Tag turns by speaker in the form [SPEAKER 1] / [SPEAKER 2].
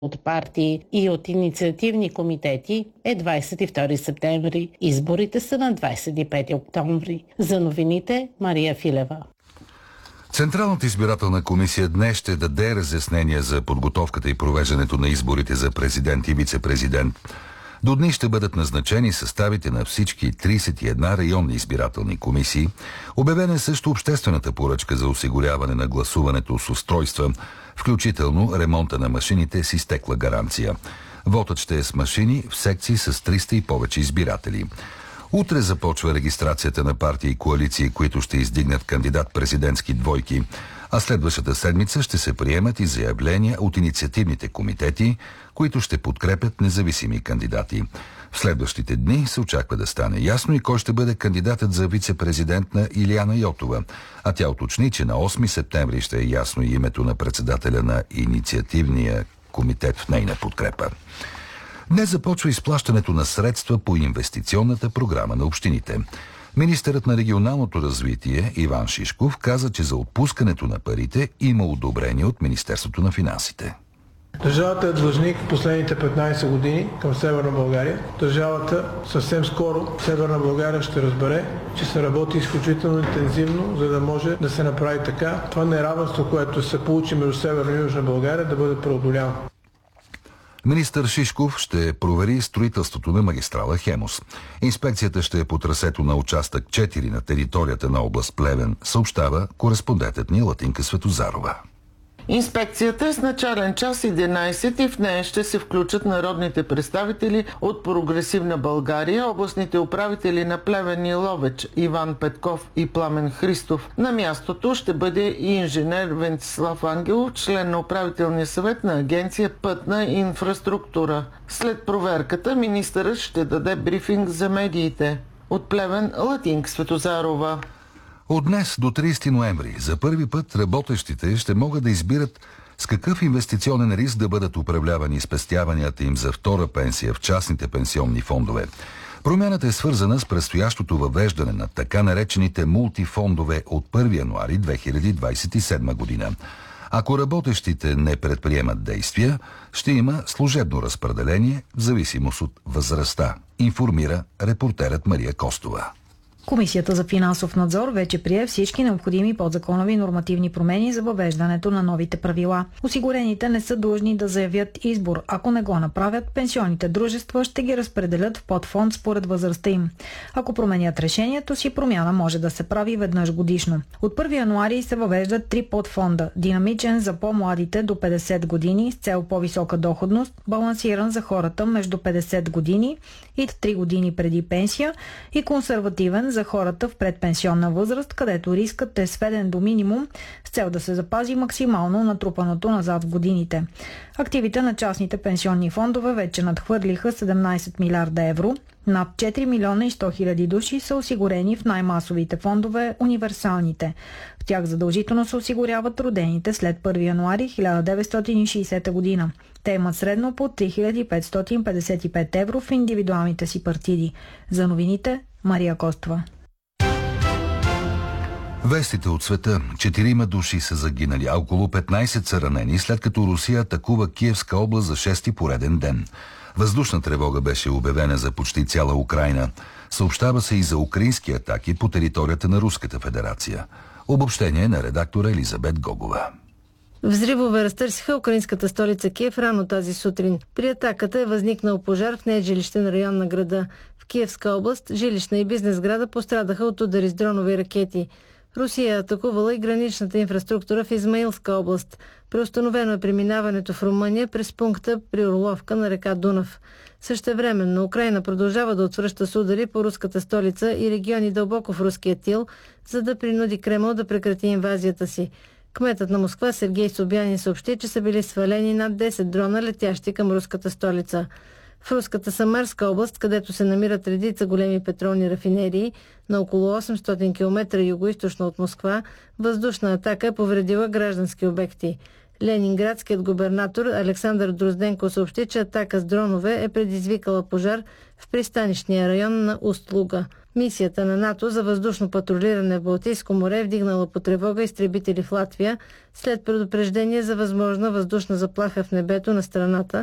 [SPEAKER 1] от партии и от инициативни комитети е 22 септември. Изборите са на 25 октомври. За новините Мария Филева.
[SPEAKER 2] Централната избирателна комисия днес ще даде разяснения за подготовката и провеждането на изборите за президент и вице-президент. До дни ще бъдат назначени съставите на всички 31 районни избирателни комисии. Обявена е също обществената поръчка за осигуряване на гласуването с устройства, включително ремонта на машините с изтекла гаранция. Вотът ще е с машини в секции с 300 и повече избиратели. Утре започва регистрацията на партии и коалиции, които ще издигнат кандидат-президентски двойки, а следващата седмица ще се приемат и заявления от инициативните комитети, които ще подкрепят независими кандидати. В следващите дни се очаква да стане ясно и кой ще бъде кандидатът за вице-президент на Илияна Йотова, а тя уточни, че на 8 септември ще е ясно и името на председателя на инициативния комитет в нейна подкрепа. Днес започва изплащането на средства по инвестиционната програма на общините. Министърът на регионалното развитие Иван Шишков каза, че за отпускането на парите има одобрение от Министерството на финансите.
[SPEAKER 3] Държавата е длъжник в последните 15 години към Северна България. Държавата съвсем скоро Северна България ще разбере, че се работи изключително интензивно, за да може да се направи така това неравенство, което се получи между Северна и Южна България, да бъде преодоляно.
[SPEAKER 2] Министър Шишков ще провери строителството на магистрала Хемус. Инспекцията ще е по трасето на участък 4 на територията на област Плевен, съобщава кореспондентът ни Латинка Светозарова.
[SPEAKER 4] Инспекцията е с начален час 11 и в нея ще се включат народните представители от Прогресивна България, областните управители на Плевен и Ловеч Иван Петков и Пламен Христов. На мястото ще бъде и инженер Венцислав Ангелов, член на управителния съвет на Агенция Пътна инфраструктура. След проверката министърът ще даде брифинг за медиите. От Плевен Латинка Светозарова.
[SPEAKER 2] От днес до 30 ноември за първи път работещите ще могат да избират с какъв инвестиционен риск да бъдат управлявани спестяванията им за втора пенсия в частните пенсионни фондове. Промяната е свързана с предстоящото въвеждане на така наречените мултифондове от 1 януари 2027 година. Ако работещите не предприемат действия, ще има служебно разпределение в зависимост от възрастта, информира репортерът Мария Костова.
[SPEAKER 5] Комисията за финансов надзор вече прие всички необходими подзаконови нормативни промени за въвеждането на новите правила. Осигурените не са длъжни да заявят избор. Ако не го направят, пенсионните дружества ще ги разпределят в подфонд според възрастта им. Ако променят решението си, промяна може да се прави веднъж годишно. От 1 януари се въвеждат 3 подфонда. Динамичен за по-младите до 50 години с цел по-висока доходност, балансиран за хората между 50 години и 3 години преди пенсия и консервативен за хората в предпенсионна възраст, където рискът е сведен до минимум с цел да се запази максимално натрупаното назад в годините. Активите на частните пенсионни фондове вече надхвърлиха 17 милиарда евро. Над 4 милиона и 100 хиляди души са осигурени в най-масовите фондове, универсалните. В тях задължително се осигуряват родените след 1 януари 1960 година. Те имат средно по 3555 евро в индивидуалните си партиди. За новините Мария Костова.
[SPEAKER 2] Вестите от света. 4 души са загинали, а около 15 са ранени, след като Русия атакува Киевска област за 6-ти пореден ден. Въздушна тревога беше обявена за почти цяла Украйна. Съобщава се и за украински атаки по територията на Руската федерация. Обобщение на редактора Елизабет Гогова.
[SPEAKER 6] Взривове разтърсиха украинската столица Киев рано тази сутрин. При атаката е възникнал пожар в нежилищен район на града. В Киевска област жилищна и бизнес сграда пострадаха от удари с дронови ракети. Русия е атакувала и граничната инфраструктура в Измаилска област. Преустановено е преминаването в Румъния през пункта при Орловка на река Дунав. Същевременно Украйна продължава да отвръща с удари по руската столица и региони дълбоко в руския тил, за да принуди Кремъл да прекрати инвазията си. Кметът на Москва Сергей Собянин съобщи, че са били свалени над 10 дрона, летящи към руската столица. В руската Самарска област, където се намират редица големи петролни рафинерии, на около 800 км югоизточно от Москва, въздушна атака е повредила граждански обекти. Ленинградският губернатор Александър Дрозденко съобщи, че атака с дронове е предизвикала пожар в пристанищния район на Уст-Луга. Мисията на НАТО за въздушно патрулиране в Балтийско море е вдигнала по тревога изтребители в Латвия след предупреждение за възможна въздушна заплаха в небето на страната